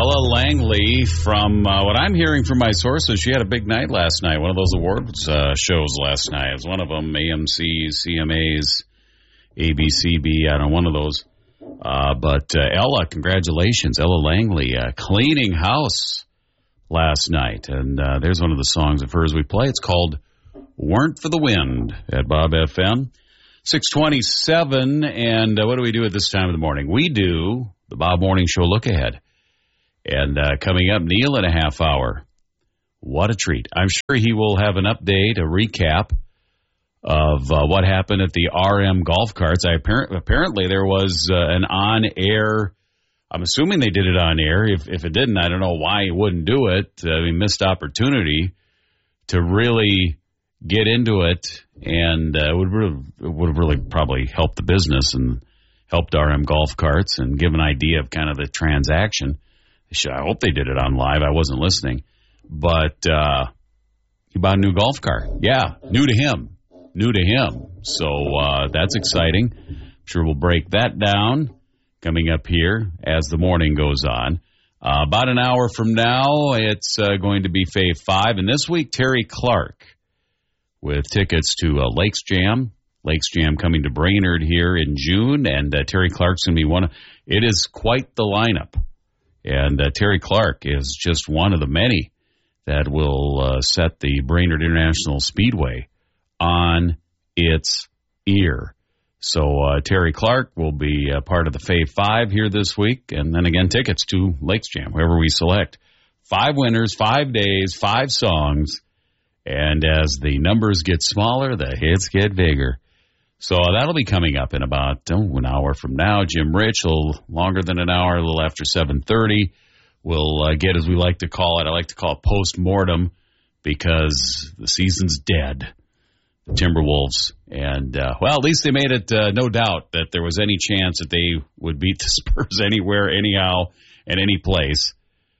Ella Langley, from what I'm hearing from my sources, she had a big night last night. One of those awards shows last night. It was one of them, AMC, CMAs, ABCB, I don't know, one of those. But Ella, congratulations. Ella Langley, cleaning house last night. And there's one of the songs of hers we play. It's called Weren't for the Wind at Bob FM. 6:27, and what do we do at this time of the morning? We do the Bob Morning Show Look Ahead. And coming up, Neil in a half hour. What a treat. I'm sure he will have an update, a recap of what happened at the RM golf carts. Apparently there was an on-air, I'm assuming they did it on air. If it didn't, I don't know why he wouldn't do it. Missed opportunity to really get into it, and it would have really probably helped the business and helped RM golf carts and give an idea of kind of the transaction. I hope they did it on live. I wasn't listening. But he bought a new golf cart. Yeah, new to him. So that's exciting. I'm sure we'll break that down coming up here as the morning goes on. About an hour from now, it's going to be Fave 5. And this week, Terry Clark with tickets to Lakes Jam. Lakes Jam coming to Brainerd here in June. And Terry Clark's going to be one of... It is quite the lineup. And Terry Clark is just one of the many that will set the Brainerd International Speedway on its ear. So Terry Clark will be part of the Fave 5 here this week. And then again, tickets to Lakes Jam, whoever we select. 5 winners, 5 days, 5 songs. And as the numbers get smaller, the hits get bigger. So that'll be coming up in about an hour from now. Jim Rich, a little longer than an hour, a little after 7:30. We'll get, as we like to call it, I like to call it post-mortem, because the season's dead. The Timberwolves. And, well, at least they made it no doubt that there was any chance that they would beat the Spurs anywhere, anyhow, and any place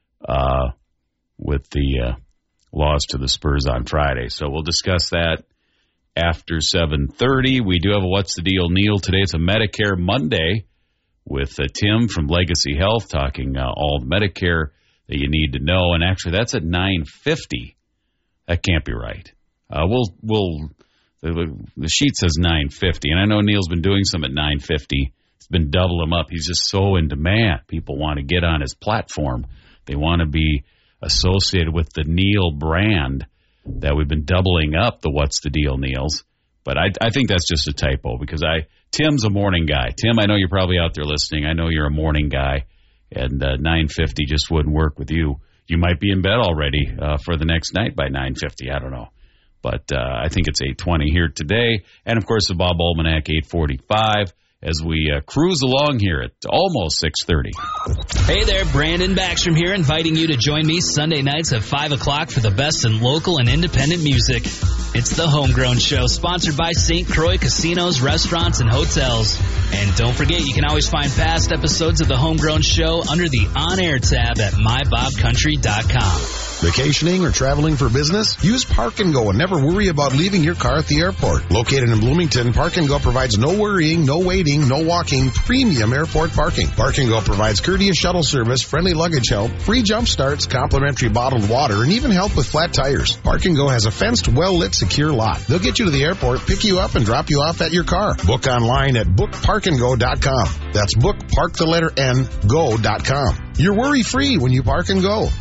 with the loss to the Spurs on Friday. So we'll discuss that after 7:30. We do have a What's the Deal, Neil. Today it's a Medicare Monday with Tim from Legacy Health talking all the Medicare that you need to know. And actually, that's at 9:50. That can't be right. The sheet says 9:50, and I know Neil's been doing some at 9:50. He's been doubling them up. He's just so in demand. People want to get on his platform. They want to be associated with the Neil brand that we've been doubling up the What's the Deal Neils. But I think that's just a typo, because Tim's a morning guy. Tim, I know you're probably out there listening. I know you're a morning guy, and 9:50 just wouldn't work with you. You might be in bed already for the next night by 9:50. I don't know. But I think it's 8:20 here today. And, of course, the Bob Almanac, 8:45. As we cruise along here at almost 6:30. Hey there, Brandon Backstrom here, inviting you to join me Sunday nights at 5 o'clock for the best in local and independent music. It's the Homegrown Show, sponsored by St. Croix Casinos, Restaurants, and Hotels. And don't forget, you can always find past episodes of the Homegrown Show under the On-Air tab at mybobcountry.com. Vacationing or traveling for business? Use Park and Go and never worry about leaving your car at the airport. Located in Bloomington, Park and Go provides no worrying, no waiting, no walking, premium airport parking. Park and Go provides courteous shuttle service, friendly luggage help, free jump starts, complimentary bottled water, and even help with flat tires. Park and Go has a fenced, well-lit, secure lot. They'll get you to the airport, pick you up, and drop you off at your car. Book online at bookparkandgo.com. That's bookpark_go.com. You're worry-free when you Park and Go.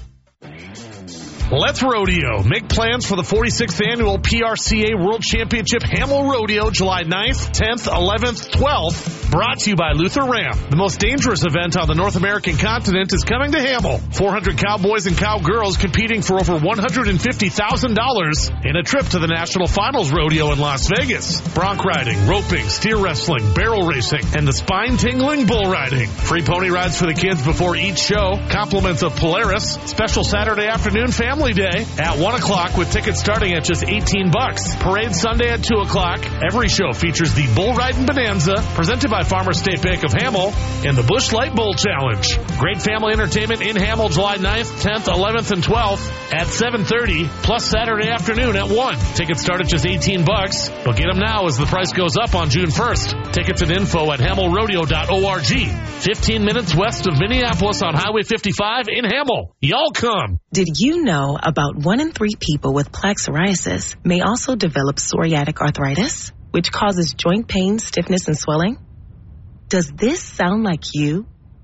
Let's Rodeo. Make plans for the 46th Annual PRCA World Championship Hamel Rodeo, July 9th, 10th, 11th, 12th. Brought to you by Luther Ram. The most dangerous event on the North American continent is coming to Hamel. 400 cowboys and cowgirls competing for over $150,000 in a trip to the National Finals Rodeo in Las Vegas. Bronc riding, roping, steer wrestling, barrel racing, and the spine-tingling bull riding. Free pony rides for the kids before each show. Compliments of Polaris. Special Saturday afternoon family Day at 1 o'clock with tickets starting at just $18. Parade Sunday at 2 o'clock. Every show features the Bull Riding Bonanza presented by by Farmers State Bank of Hamel and the Busch Light Bowl Challenge. Great family entertainment in Hamel July 9th, 10th, 11th, and 12th at 7:30, plus Saturday afternoon at 1. Tickets start at just $18, but get them now as the price goes up on June 1st. Tickets and info at hamelrodeo.org. 15 minutes west of Minneapolis on Highway 55 in Hamel. Y'all come. Did you know about 1 in 3 people with plaque psoriasis may also develop psoriatic arthritis, which causes joint pain, stiffness, and swelling? Does this sound like you?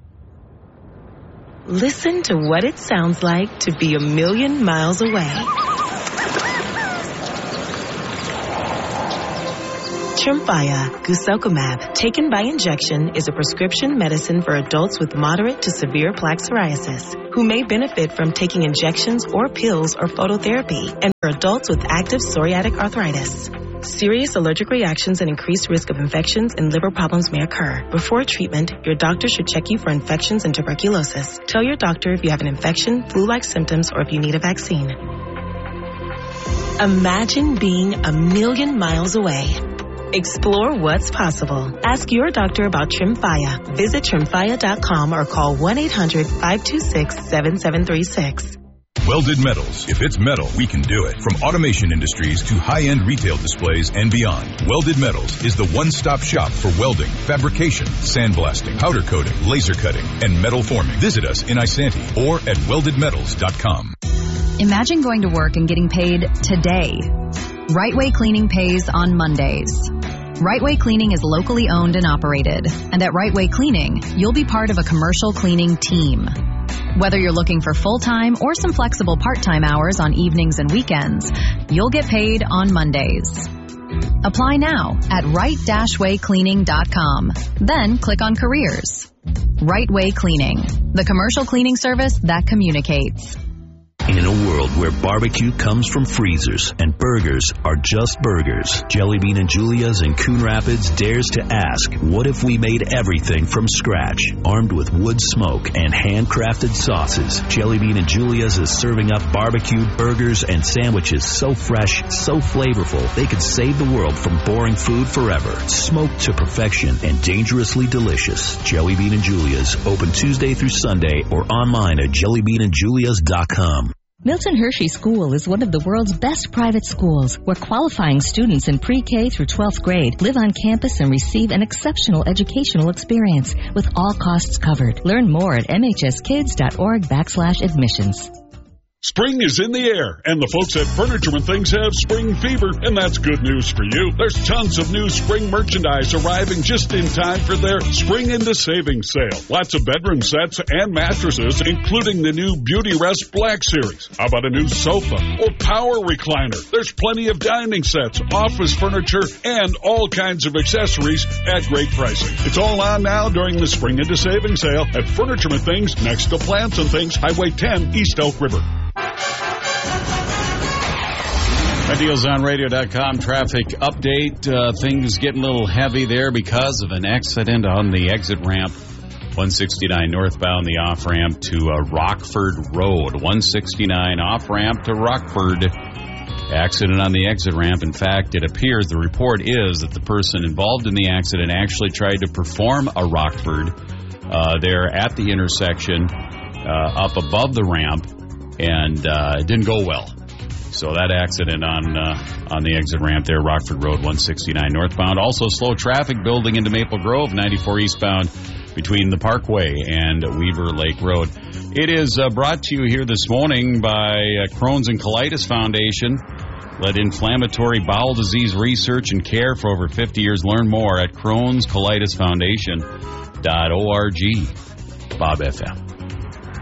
Listen to what it sounds like to be a million miles away. Tremfya guselkumab, taken by injection, is a prescription medicine for adults with moderate to severe plaque psoriasis who may benefit from taking injections or pills or phototherapy, and for adults with active psoriatic arthritis. Serious allergic reactions and increased risk of infections and liver problems may occur. Before treatment, your doctor should check you for infections and tuberculosis. Tell your doctor if you have an infection, flu-like symptoms, or if you need a vaccine. Imagine being a million miles away. Explore what's possible. Ask your doctor about Tremfya. Visit Tremfya.com or call 1-800-526-7736. Welded Metals. If it's metal, we can do it. From automation industries to high-end retail displays and beyond, Welded Metals is the one-stop shop for welding, fabrication, sandblasting, powder coating, laser cutting, and metal forming. Visit us in Isanti or at weldedmetals.com. Imagine going to work and getting paid today. Right Way Cleaning pays on Mondays. Right Way Cleaning is locally owned and operated, and at Right Way Cleaning, you'll be part of a commercial cleaning team. Whether you're looking for full-time or some flexible part-time hours on evenings and weekends, you'll get paid on Mondays. Apply now at right-waycleaning.com. Then click on Careers. Right Way Cleaning, the commercial cleaning service that communicates. In a world where barbecue comes from freezers and burgers are just burgers, Jelly Bean and Julia's in Coon Rapids dares to ask, what if we made everything from scratch? Armed with wood smoke and handcrafted sauces, Jelly Bean and Julia's is serving up barbecued burgers and sandwiches so fresh, so flavorful, they could save the world from boring food forever. Smoked to perfection and dangerously delicious. Jelly Bean and Julia's, open Tuesday through Sunday or online at jellybeanandjulias.com. Milton Hershey School is one of the world's best private schools where qualifying students in pre-K through 12th grade live on campus and receive an exceptional educational experience with all costs covered. Learn more at mhskids.org/admissions. Spring is in the air, and the folks at Furniture and Things have spring fever, and that's good news for you. There's tons of new spring merchandise arriving just in time for their Spring into Savings sale. Lots of bedroom sets and mattresses, including the new Beauty Rest Black Series. How about a new sofa or power recliner? There's plenty of dining sets, office furniture, and all kinds of accessories at great pricing. It's all on now during the Spring into Savings sale at Furniture and Things next to Plants and Things, Highway 10, East Elk River. DealsOnRadio.com traffic update. Things getting a little heavy there because of an accident on the exit ramp. 169 northbound, the off-ramp to Rockford Road. 169 off-ramp to Rockford. Accident on the exit ramp. In fact, it appears, the report is that the person involved in the accident actually tried to perform a Rockford there at the intersection up above the ramp, and it didn't go well. So that accident on the exit ramp there, Rockford Road, 169 northbound. Also slow traffic building into Maple Grove, 94 eastbound between the Parkway and Weaver Lake Road. It is brought to you here this morning by Crohn's and Colitis Foundation. Led inflammatory bowel disease research and care for over 50 years. Learn more at Crohn'sColitisFoundation.org. Bob FM.